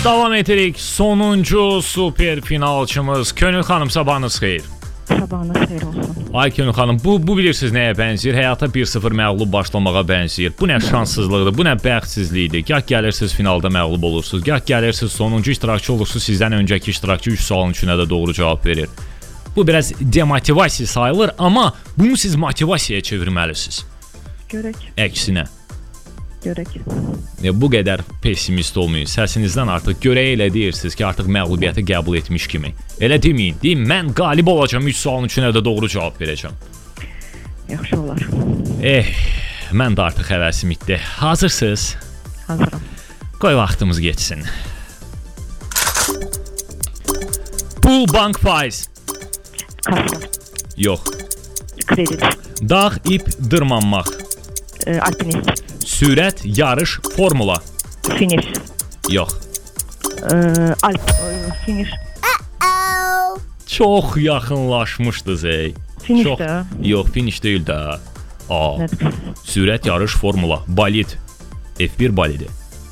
Davam edirik. Sonuncu super finalçımız Könül xanım, sabahınız xeyir. Sabahınız xeyir olsun. Ay Könül xanım, bu bilirsiniz nəyə bənzəyir? Həyata 1-0 məğlub başlamağa bənzəyir. Bu nə şanssızlıqdır, bu nə bəxtsizlikdir. Gah gəlirsiniz finalda məğlub olursunuz, gah gəlirsiniz sonuncu iştirakçı olursunuz, sizdən öncəki iştirakçı 3 sualın üçünə də doğru cavab verir. Bu biraz demotivasiya sayılır, amma bunu siz motivasiyaya çevirməlisiniz. Görək. Əksinə. Görək. Bu qədər pessimist olmayın. Səsinizdən artıq görək elə deyirsiniz ki, artıq məğlubiyyəti qəbul etmiş kimi. Elə deməyin. Deyin, mən qalib olacağım, 3 sualın üçünə də doğru cavab verəcəm. Yaxşı olar. Mən də artıq həvəsim itdi. Hazırsınız? Hazıram. Qoy vaxtımız geçsin. Pul, bank, faiz. Kassa. Yox. Kredit. Dağ, ip, dırmanmaq. Alpinist. Sürət, yarış, formula. Finish. Yox. Finish. Çox yaxınlaşmışdınız ey. Finish də. Yox, finish deyil də. Sürət, yarış, formula. Bolid. F1 bolidi.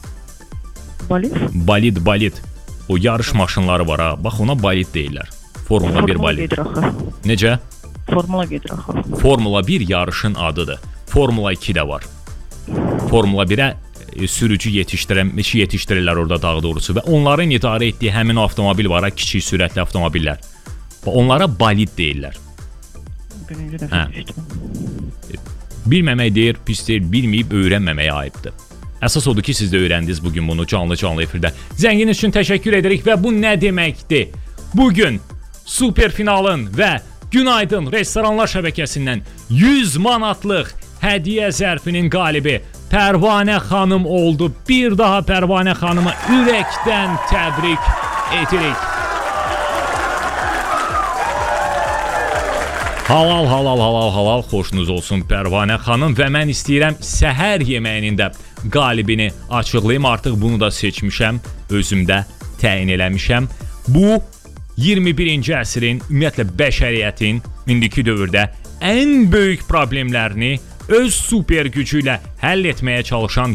Bolid? Bolid. O yarış maşınları var ha. Bax ona bolid deyirlər. Formula 1 bolid. Necə? Formula gedir axı. Formula 1 yarışın adıdır. Formula 2 də var. Formula 1-ə sürücü yetişdirirlər orada daha doğrusu və onların idarə etdiyi həmin avtomobil var, kiçik sürətli avtomobillər. Onlara bolid deyirlər. Birinci dəfə düşdüm. Bilməmək deyir, pis deyil, bilməyib öyrənməməyə ayıbdır. Əsas odur ki, siz də öyrəndiniz bugün bunu canlı efirdə. Zənginiz üçün təşəkkür edirik və bu nə deməkdir? Bugün super finalın və Günaydın Restoranlar şəbəkəsindən 100 manatlıq hədiyyə zərfinin qalibi Pərvanə xanım oldu. Bir daha Pərvanə xanıma ürəkdən təbrik edirik. Halal, xoşunuz olsun Pərvanə xanım və mən istəyirəm səhər yeməyinin də qalibini açıqlayım. Artıq bunu da seçmişəm, özümdə təyin eləmişəm. Bu 21-ci əsrin, ümumiyyətlə bəşəriyyətin indiki dövrdə ən böyük problemlərini öz super gücü ilə həll etməyə çalışan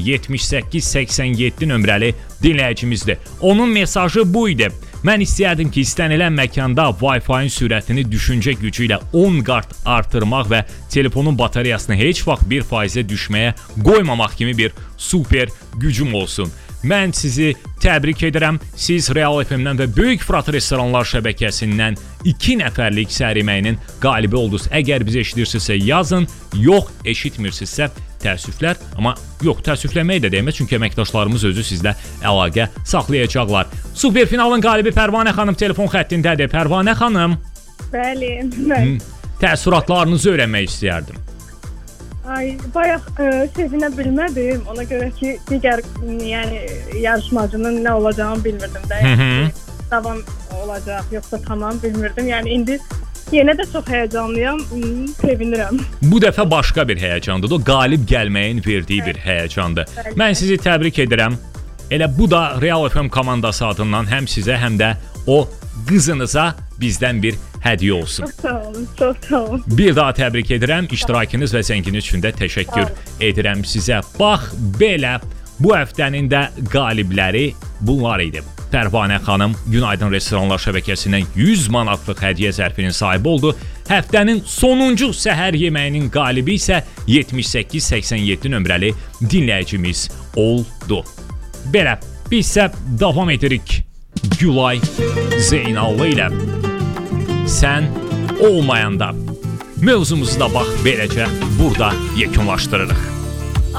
7887 nömrəli dinləyicimizdir. Onun mesajı bu idi. Mən istəyərdim ki, istənilən məkanda Wi-Fi-in sürətini düşüncə gücü ilə 10 qat artırmaq və telefonun batareyasını heç vaxt 1%-ə düşməyə qoymamaq kimi bir super gücüm olsun. Mən sizi təbrik edirəm. Siz Real FM-dən və Böyük Fırat Restoranlar şəbəkəsindən 2 nəfərlik səhər yeməyinin qalibi oldunuz. Əgər bizi eşidirsinizsə yazın, yox eşitmirsinizsə təəssüflər. Amma yox, təəssüfləmək də demək, çünki əməkdaşlarımız özü sizlə əlaqə saxlayacaqlar. Super finalın qalibi Pərvanə xanım telefon xəttindədir. Pərvanə xanım. Bəli. Təəssüratlarınızı öyrənmək istəyərdim. Bayaq sevinə bilmədim. Ona görə ki, digər yarışmacının nə olacağını bilmirdim də. Davam olacaq, yoxsa tamam bilmirdim. Yəni indi yenə də çox həyəcanlıyam, sevinirəm. Bu dəfə başqa bir həyəcandır. O qalib gəlməyin verdiyi bir həyəcandır. Mən sizi təbrik edirəm. Elə bu da Real FM komandası adından həm sizə, həm də o qızınıza bizdən bir hədiyyə olsun. Çox sağ olun. Bir daha təbrik edirəm. İştirakınız və zənginiz üçün də təşəkkür edirəm sizə. Bax, belə bu həftənin də qalibləri bunlar idi. Pərvanə xanım Günaydın Restoranlar şəbəkəsindən 100 manatlıq hədiyyə zərfinin sahibi oldu. Həftənin sonuncu səhər yeməyinin qalibi isə 7887 nömrəli dinləyicimiz oldu. Belə, biz isə davam edirik Gülay Zeynallı ilə. Sən olmayanda mövzumuzu da bax beləcə burada yekunlaşdırırıq.